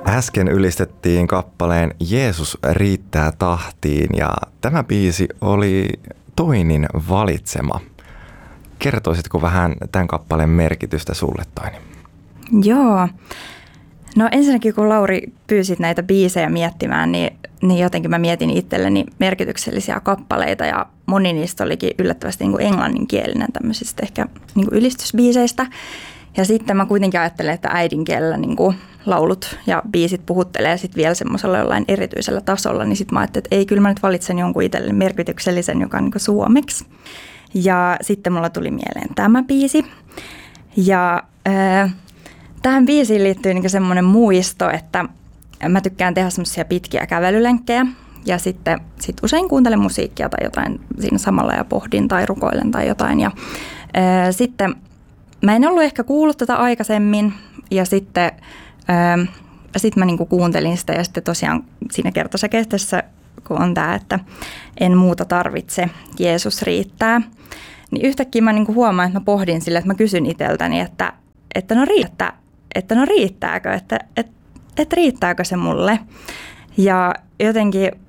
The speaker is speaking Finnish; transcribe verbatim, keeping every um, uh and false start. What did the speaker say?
Äsken ylistettiin kappaleen Jeesus riittää tahtiin ja tämä biisi oli Toinin valitsema. Kertoisitko vähän tämän kappaleen merkitystä sulle, Toini? Joo. No ensinnäkin kun Lauri pyysit näitä biisejä miettimään, niin, niin jotenkin mä mietin itselleni merkityksellisiä kappaleita ja moni niistä olikin yllättävästi niin kuin englanninkielinen tämmöisistä ehkä niin kuin ylistysbiiseistä. Ja sitten mä kuitenkin ajattelen, että äidinkielellä niin kuin laulut ja biisit puhuttelee sitten vielä semmoisella jollain erityisellä tasolla, niin sitten mä ajattelin, että ei, kyllä mä nyt valitsen jonkun itselleni merkityksellisen, joka on niin kuin suomeksi. Ja sitten mulla tuli mieleen tämä biisi. Ja äh, tähän biisiin liittyy niin kuin semmoinen muisto, että mä tykkään tehdä semmoisia pitkiä kävelylenkkejä. Ja sitten sit usein kuuntelen musiikkia tai jotain siinä samalla ja pohdin tai rukoilen tai jotain. Ja äh, sitten mä en ollut ehkä kuullut tätä aikaisemmin ja sitten äh, sit mä niinku kuuntelin sitä ja sitten tosiaan siinä kertosäkeessä, kun on tämä, että en muuta tarvitse, Jeesus riittää, niin yhtäkkiä mä niinku huomaan, että mä pohdin sille, että mä kysyn itseltäni, että, että, no, riittää, että no riittääkö, että, että, että riittääkö se mulle. Ja jotenkin